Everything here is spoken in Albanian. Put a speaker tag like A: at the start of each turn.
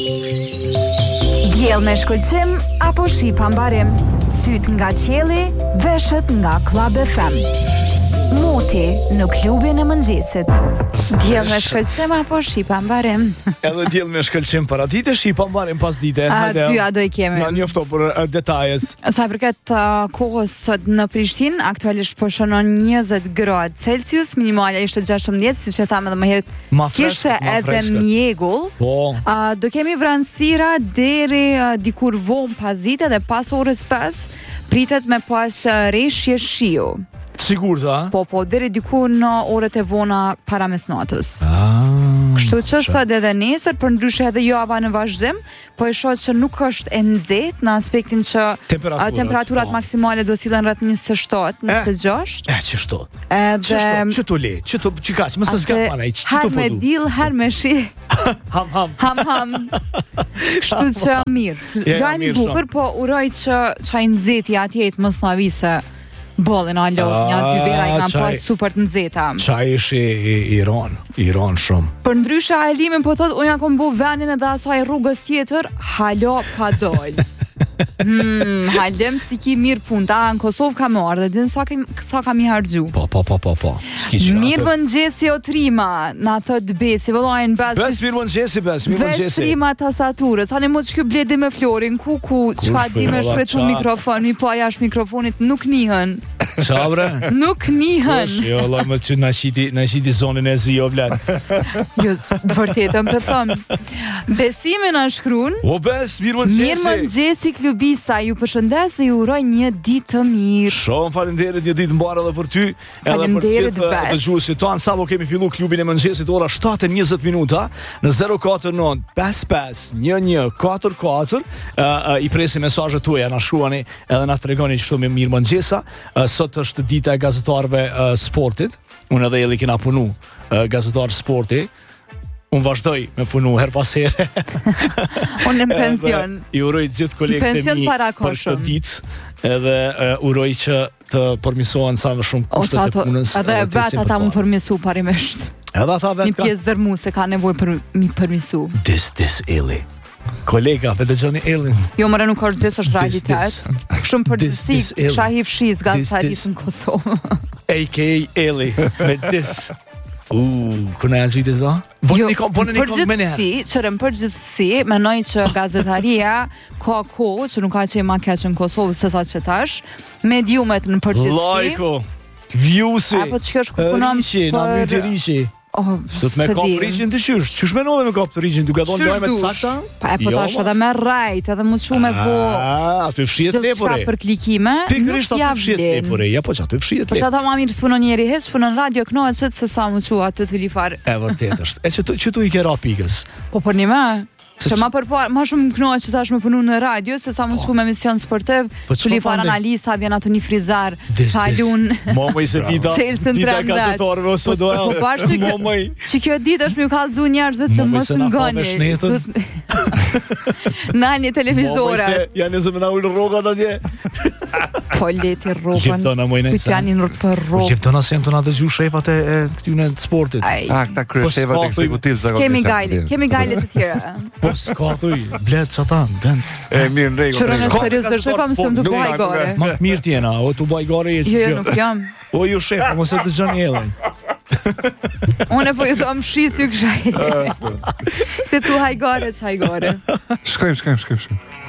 A: Diell me shkëlqim apo shi pa mbarim? Syt nga qielli, veshët nga Club FM. Moti në klubin e mëngjesit. Diell me shkëlqim apo shi pa mbarim?
B: Edhe diell me shkëlqim para dite, shi pa mbarim pas dite.
A: Pyja do i kemi.
B: Na njofto për detajet.
A: Sa i përket kohës sot në Prishtinë, aktualisht po shënon 20 gradë Celsius, minimala ishte 16, siç e tham edhe më herët. Kishte edhe mjegull.
B: Po.
A: Do kemi vranësira deri dikur vonë pas dite dhe pas orës 5 pritet me pas reshje shiu.
B: Sigurt, a?
A: Po, deri diku në orët e vona para mesnatës. Kështu që sot edhe nesër, për ndryshe edhe java në vazhdim, po e shoh që nuk është e nxehtë në aspektin që temperaturat maksimale do sillen rreth 27, 26.
B: Ç'shto?
A: Edhe
B: ç'to le, ç'to çikaç, mos e zgjat mana hiç.
A: Har me diell, har me shi. Ham. Kështu që mirë. Gajnë bukur, po uroj që çaj nxehti atje të mos na vise bollën alo, një dy vera i kanë pas super të nxehta.
B: Çaj ishi Iran shumë.
A: Për ndryshe Alimin po thot, unë kam bu venin edhe asaj rrugës tjetër, halo pa dol. Halem si ki mirë punta, në Kosovë ka marrë dhe din sa kam i harxhu.
B: Po.
A: Mirë mëngjesi o trima, na thot Besi, vëllajnë
B: Bes, mirë mëngjesi.
A: Bes trima tastaturës, hanë mo që kjo bledi me Florin, ku, qka di me shpretu mikrofon, mi pa jash mikrofonit, nuk nihën.
B: Qabre?
A: Nuk nihën.
B: Jo, Allah, më që në qiti zonin e zi, o vlet.
A: Jo, të vërtetëm të thëmë. Besime në shkrun.
B: O Bes, mirë mëngjesi.
A: Mirë mëngjesi klubista, ju përshëndes dhe ju uroj një ditë të mirë.
B: Shumë faleminderit, një ditë mbarë edhe për ty.
A: Faleminderit,
B: edhe për gjithë dëgjuesit tanë. Sa po kemi fillu klubin e mëngjesit ora 7:20 minuta në 049 55 11 44. I presi mesazhet tuaja, na shkruani edhe na tregoni çfarë më mirë mëngjesa. Sot është dita e gazetarëve sportit. Unë edhe Elli kena punu gazetar sporti. Unë vazhdoj me punu her pas here.
A: Unë në pension.
B: I uroj gjithë kolegët e mi për këtë ditë, edhe uroj që të përmisohen sa më shumë kushtet e punës.
A: Edhe vetë ata më përmisu parimisht.
B: Edhe ata vetë.
A: Një pjesë dërmu se ka nevojë për mi përmisu.
B: This Elli. Kolega, vetë dëgjoni Ellin.
A: Jo, mëre nuk është des është realitet. Shumë përgjithësi shahi fshiz gazetarisë në Kosovë.
B: A.K.A. Elli, me this. Kuna janë zhvite të da?
A: Përgjithësi, menoj që gazetaria ka kohë që nuk ka që i ma keqë në Kosovë se sa që tash, mediumet në përgjithësi.
B: Lajko, vjusi, rishi, na myti rishi. Do të me kapë rishin të qysh? Qysh menove me kapë të rishin? Duke donë lojme të sakta?
A: Pa e po tash edhe me rajt, edhe më të shumë e po...
B: Aty fshiet lepore.
A: Për klikime,
B: pikërisht aty fshiet lepore. Ja po që aty fshiet lepore.
A: Për që ata ma mirë s'punon njeri heq, s'punon radio knohet qëtë se sa më që aty të vilifar.
B: E vërtet është. E që tu i kera pikës?
A: Po për një me... Që ma shumë knohet që tash me punu në radio, se sa më shumë emision sportiv, që li far analisa, vjen atë një frizar, talun,
B: momoj se dita gazetarëve ose do e, momoj.
A: Që kjo ditë është më kallëzu njerëzve që mos ngani. Nalni televizora.
B: Momoj se janë e zëmë na ullë rogat atje.
A: Po leti rogën.
B: Gjiftona mojnë e
A: sa. Janin për rogë.
B: Gjiftona se janë të nga të gju shefat e këtyne të sportit.
C: Këta krye shefat ekzekutiv zakonisht.
A: Kemi gajle të tjera.
B: S'ka thuj, bled që ta, den.
C: Mirë në rregull.
A: Qërën e serios dhe kam se më të baj gare.
B: Ma të mirë tjena, o të baj gare e që
A: Jo, nuk jam.
B: O ju shefa, mos e të gjëni Ellin.
A: Unë po ju thom shis ju këshaj. Te tu hajgare që hajgare.
C: Shkojmë.